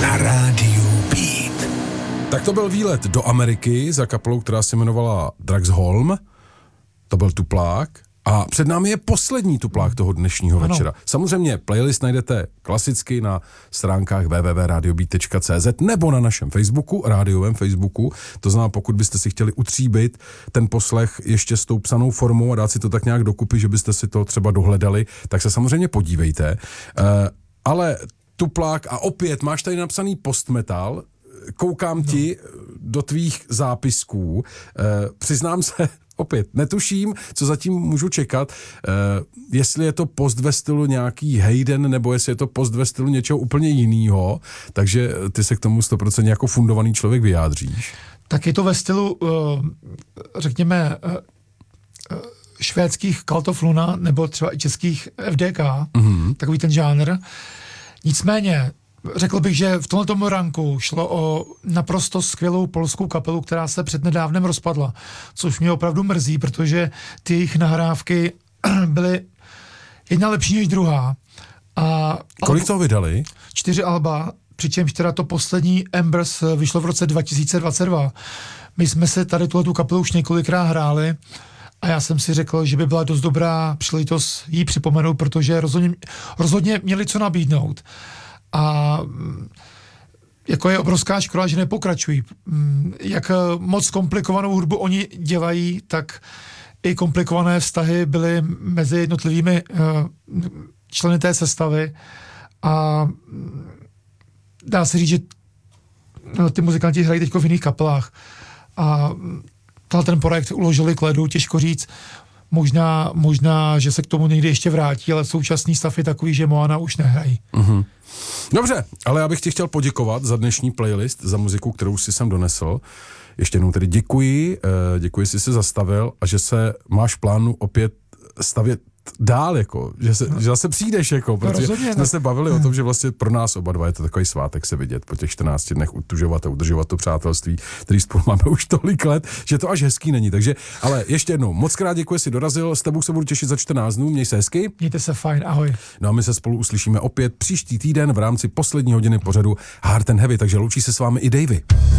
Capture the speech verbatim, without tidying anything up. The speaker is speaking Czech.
na rádiu Beat. Tak to byl výlet do Ameriky za kapelou, která se jmenovala Draxholm. To byl Tuplák. A před námi je poslední Tuplák toho dnešního ano. večera. Samozřejmě playlist najdete klasicky na stránkách w w w tečka radio beat tečka c z nebo na našem Facebooku, rádiovém Facebooku. To znamená, pokud byste si chtěli utříbit ten poslech ještě s tou psanou formou a dát si to tak nějak dokupy, že byste si to třeba dohledali, tak se samozřejmě podívejte. Uh, ale Tuplák a opět máš tady napsaný postmetal, koukám no. ti do tvých zápisků, uh, přiznám se, opět, netuším, co zatím můžu čekat, uh, jestli je to post ve stylu nějaký Hayden, nebo jestli je to post ve stylu něčeho úplně jiného, takže ty se k tomu sto procent jako fundovaný člověk vyjádříš. Tak je to ve stylu, uh, řekněme, uh, uh, švédských Cult of Luna, nebo třeba i českých F D K, mm-hmm. takový ten žánr. Nicméně, řekl bych, že v tomto ranku šlo o naprosto skvělou polskou kapelu, která se přednedávnem rozpadla, což mě opravdu mrzí, protože ty jejich nahrávky byly jedna lepší než druhá. A kolik toho vydali? Čtyři alba, přičemž teda to poslední Embers vyšlo v roce dva tisíce dvacet dva. My jsme se tady tuhletu kapelu už několikrát hráli a já jsem si řekl, že by byla dost dobrá příležitost jí připomenout, protože rozhodně, rozhodně měli co nabídnout. A jako je obrovská škoda, že nepokračují. Jak moc komplikovanou hudbu oni dělají, tak i komplikované vztahy byly mezi jednotlivými členy té sestavy a dá se říct, že ty muzikanti hrají teď v jiných kapelách a ten projekt uložili k ledu, těžko říct. Možná, možná, že se k tomu někdy ještě vrátí, ale současný stav je takový, že Moana už nehrají. Mm-hmm. Dobře, ale já bych ti chtěl poděkovat za dnešní playlist, za muziku, kterou si sem donesl. Ještě jednou tedy děkuji, děkuji, že jsi se zastavil a že se máš plánu opět stavět dál, jako, že, se, no. že zase přijdeš, jako, protože rozhodně, jsme no. se bavili o tom, že vlastně pro nás oba dva je to takový svátek se vidět po těch čtrnácti dnech, utužovat a udržovat to přátelství, který spolu máme už tolik let, že to až hezký není. Takže, ale ještě jednou, moc krát děkuji, že jsi dorazil, s tebou se budu těšit za čtrnáct dnů, měj se hezky. Mějte se fajn, ahoj. No a my se spolu uslyšíme opět příští týden v rámci poslední hodiny pořadu Hard and Heavy, takže loučí se s vámi i Davey.